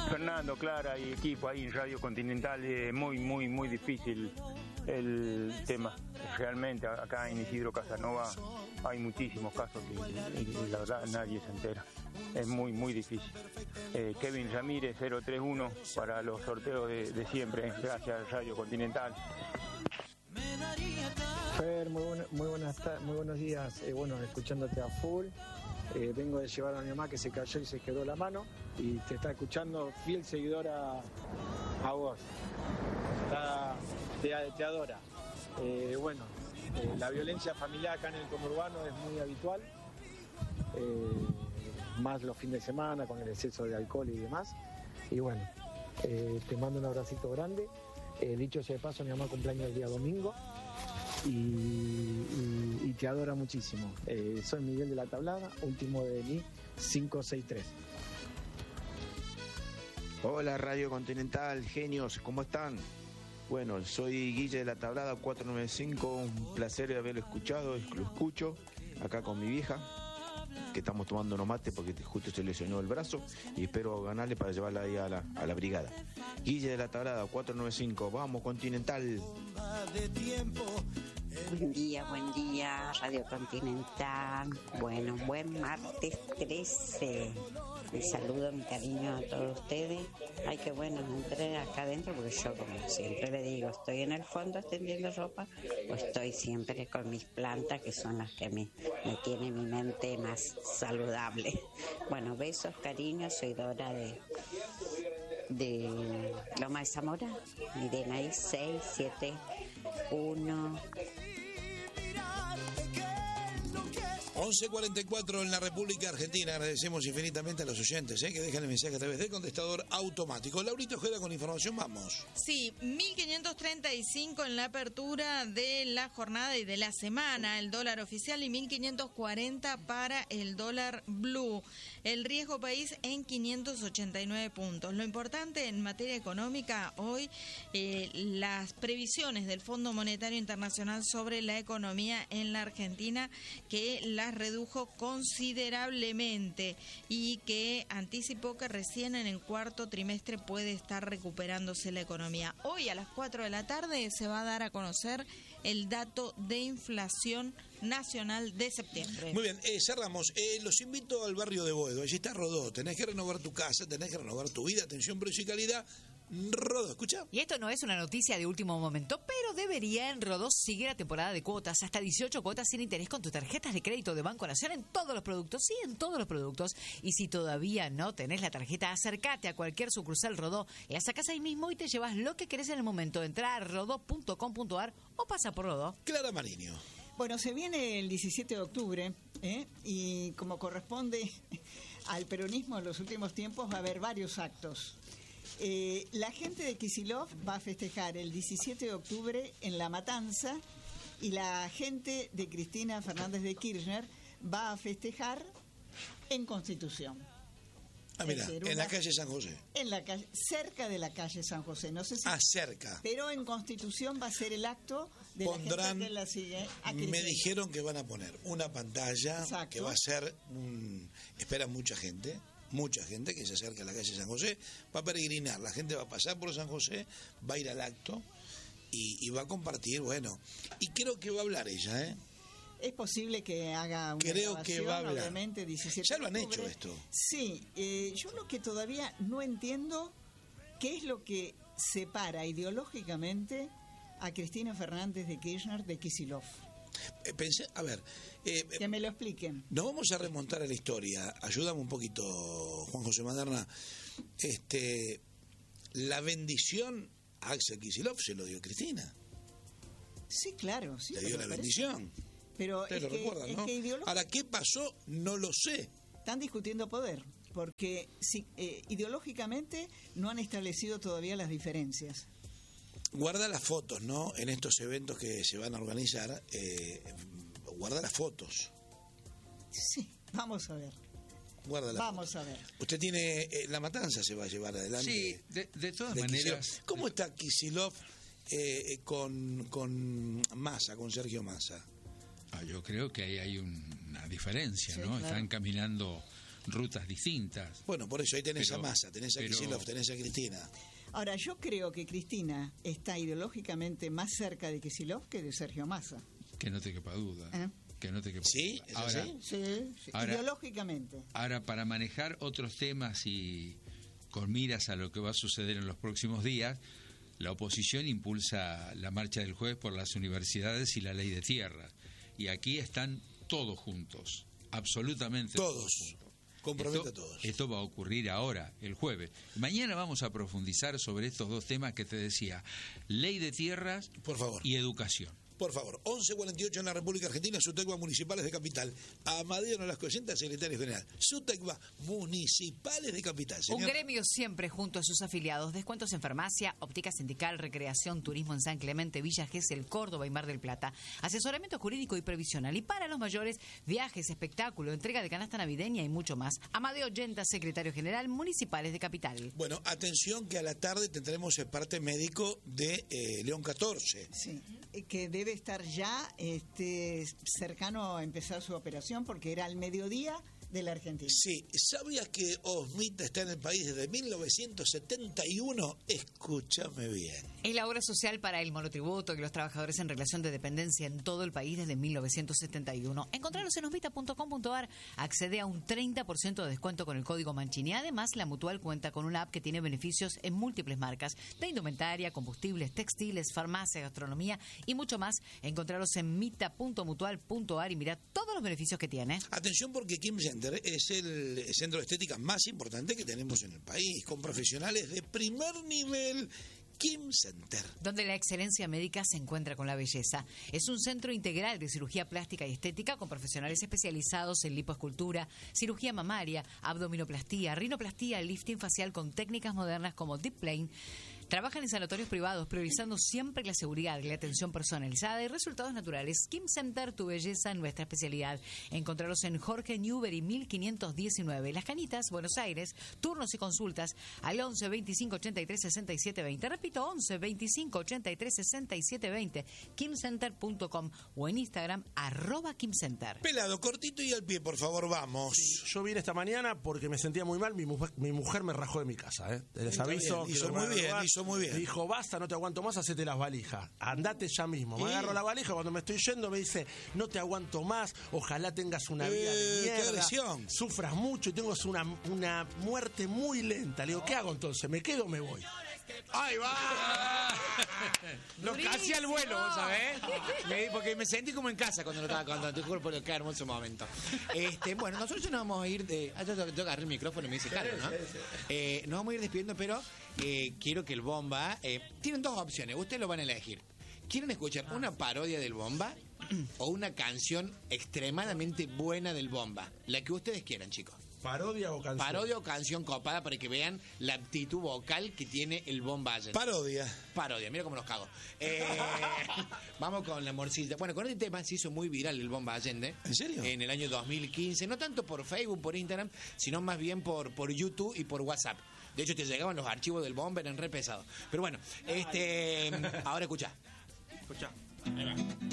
Fernando, Clara y equipo ahí en Radio Continental, muy difícil el tema. Realmente acá en Isidro Casanova hay muchísimos casos y la verdad nadie se entera. Es muy difícil. Kevin Ramírez 031 para los sorteos de siempre. Gracias Radio Continental. Fer, muy buenos días. Bueno, escuchándote a full. Vengo de llevar a mi mamá que se cayó y se quedó la mano y te está escuchando, fiel seguidora a vos. Te adora. La violencia familiar acá en el conurbano es muy habitual, más los fines de semana con el exceso de alcohol y demás. Y bueno, te mando un abracito grande. Dicho sea de paso, mi mamá cumpleaños el día domingo y te adora muchísimo. Soy Miguel de la Tablada, último de mí, 563. Hola Radio Continental, genios, ¿cómo están? Bueno, soy Guille de la Tablada 495, un placer haberlo escuchado, lo escucho acá con mi vieja, que estamos tomando unos mates porque justo se lesionó el brazo y espero ganarle para llevarla ahí a la brigada. Guille de la Tablada 495, vamos Continental. Buen día, Radio Continental. Bueno, buen martes 13. Mi saludo, mi cariño a todos ustedes. Ay, qué bueno, entré acá adentro porque yo, como siempre le digo, estoy en el fondo extendiendo ropa o estoy siempre con mis plantas, que son las que me tienen mi mente más saludable. Bueno, besos, cariños, soy Dora de Loma de Zamora, mi DNI 671. 11:44 en la República Argentina. Agradecemos infinitamente a los oyentes que dejan el mensaje a través del contestador automático. Laurita Ojeda con información, vamos. Sí, 1.535 en la apertura de la jornada y de la semana, el dólar oficial, y 1.540 para el dólar blue. El riesgo país en 589 puntos. Lo importante en materia económica hoy, las previsiones del Fondo Monetario Internacional sobre la economía en la Argentina, que las redujo considerablemente y que anticipó que recién en el cuarto trimestre puede estar recuperándose la economía. Hoy a las 4 de la tarde se va a dar a conocer el dato de inflación nacional de septiembre. Muy bien, cerramos. Los invito al barrio de Boedo. Allí está Rodó. Tenés que renovar tu casa, tenés que renovar tu vida. Atención, precio y calidad. Rodó, ¿escucha? Y esto no es una noticia de último momento, pero debería. En Rodó sigue la temporada de cuotas, hasta 18 cuotas sin interés con tus tarjetas de crédito de Banco Nación en todos los productos, sí, en todos los productos. Y si todavía no tenés la tarjeta, acércate a cualquier sucursal Rodó, la sacás ahí mismo y te llevas lo que querés en el momento. Entrá a rodó.com.ar o pasa por Rodó. Clara Mariño. Bueno, se viene el 17 de octubre, y como corresponde al peronismo en los últimos tiempos, va a haber varios actos. La gente de Kicillof va a festejar el 17 de octubre en La Matanza y la gente de Cristina Fernández de Kirchner va a festejar en Constitución. Mira, en la calle San José. En la calle, cerca de la calle San José, no sé si. Cerca. Pero en Constitución va a ser el acto de la gente que la sigue. Me dijeron que van a poner una pantalla. Exacto. Que va a ser espera mucha gente que se acerca a la calle San José, va a peregrinar, la gente va a pasar por San José, va a ir al acto y va a compartir, bueno, y creo que va a hablar ella, Es posible que haga una creo que va a hablar. Obviamente, 17 ya lo han de octubre. hecho esto. Sí, yo lo que todavía no entiendo, ¿qué es lo que separa ideológicamente a Cristina Fernández de Kirchner de Kicillof? Pensé, a ver, que me lo expliquen. Nos vamos a remontar a la historia. Ayúdame un poquito, Juan José Maderna. La bendición a Axel Kicillof se lo dio Cristina. Sí, claro, sí. Le dio la bendición. Pero ustedes lo recuerdan, ¿no? Ahora, ¿qué pasó? No lo sé. Están discutiendo poder, porque ideológicamente no han establecido todavía las diferencias. Guarda las fotos, ¿no? En estos eventos que se van a organizar, guarda las fotos. Sí, vamos a ver. Vamos a ver. Usted tiene La Matanza, se va a llevar adelante. Sí, de todas maneras. Kicillof. ¿Cómo está Kicillof con Massa, con Sergio Massa? Yo creo que ahí hay una diferencia, sí, ¿no? Claro. Están caminando rutas distintas. Bueno, por eso ahí tenés a Massa, tenés a Kicillof, tenés a Cristina. Ahora, yo creo que Cristina está ideológicamente más cerca de Kicillof que de Sergio Massa. Que no te quepa duda. Que no te quepa ¿Sí? duda. Ahora, sí, ideológicamente. Ahora, para manejar otros temas y con miras a lo que va a suceder en los próximos días, la oposición impulsa la marcha del jueves por las universidades y la ley de tierras. Y aquí están todos juntos, absolutamente todos. Compromete a todos. Esto va a ocurrir ahora, el jueves. Mañana vamos a profundizar sobre estos dos temas que te decía, ley de tierras, por favor, y educación. Por favor, 11:48 en la República Argentina, SUTECBA Municipales de Capital. Amadeo Nolasco, secretario general. SUTECBA Municipales de Capital. Señor. Un gremio siempre junto a sus afiliados. Descuentos en farmacia, óptica sindical, recreación, turismo en San Clemente, Villa Gesell, Córdoba y Mar del Plata. Asesoramiento jurídico y previsional. Y para los mayores, viajes, espectáculo, entrega de canasta navideña y mucho más. Amadeo Yenta, secretario general, Municipales de Capital. Bueno, atención que a la tarde tendremos el parte médico de León 14. Sí, que debe estar ya cercano a empezar su operación porque era al mediodía de la Argentina. Sí, ¿sabías que Osmita está en el país desde 1971? Escúchame bien. Es la obra social para el monotributo y los trabajadores en relación de dependencia en todo el país desde 1971. Encontrarlos en osmita.com.ar. Accede a un 30% de descuento con el código Mancini. Además, la Mutual cuenta con una app que tiene beneficios en múltiples marcas de indumentaria, combustibles, textiles, farmacia, gastronomía y mucho más. Encontrarlos en mita.mutual.ar y mirá todos los beneficios que tiene. Atención porque Kim Center es el centro de estética más importante que tenemos en el país, con profesionales de primer nivel. Kim Center, donde la excelencia médica se encuentra con la belleza. Es un centro integral de cirugía plástica y estética con profesionales especializados en lipoescultura, cirugía mamaria, abdominoplastía, rinoplastía, lifting facial con técnicas modernas como deep plane. Trabajan en sanatorios privados, priorizando siempre la seguridad, la atención personalizada y resultados naturales. Kim Center, tu belleza, nuestra especialidad. Encontrarlos en Jorge Newbery 1519, Las Cañitas, Buenos Aires. Turnos y consultas al 11 25 83 67 20. Repito, 11 25 83 67 20. Kimcenter.com o en Instagram @KimCenter. Pelado, cortito y al pie, por favor, vamos. Sí, yo vine esta mañana porque me sentía muy mal. Mi mujer me rajó de mi casa, Les aviso. Hizo muy bien. Muy bien. Me dijo, basta, no te aguanto más, hacete las valijas. Andate ya mismo. Me agarro la valija, cuando me estoy yendo me dice, no te aguanto más, ojalá tengas una vida de mierda. ¡Qué agresión! Sufras mucho y tengas una muerte muy lenta. Le digo, ¿qué hago entonces? ¿Me quedo o me voy? ¡Ahí va! Lo casi al vuelo, ¿sabes? Porque me sentí como en casa cuando te juro por qué hermoso momento. Bueno, nosotros nos vamos a ir de... yo agarré el micrófono y me hice cargo, ¿no? Nos vamos a ir despidiendo, pero quiero que el Bomba... tienen dos opciones, ustedes lo van a elegir. ¿Quieren escuchar una parodia del Bomba o una canción extremadamente buena del Bomba? La que ustedes quieran, chicos. ¿Parodia o canción? Parodia o canción copada para que vean la aptitud vocal que tiene el Bomba. Parodia, mira cómo nos cago. Vamos con la morcilla. Bueno, con este tema se hizo muy viral el Bomba Allende. ¿En serio? En el año 2015, no tanto por Facebook, por Instagram, sino más bien por YouTube y por WhatsApp. De hecho, te llegaban los archivos del Bomba, eran re pesados. Pero bueno, ahora escuchá. Escuchá. Ahí va.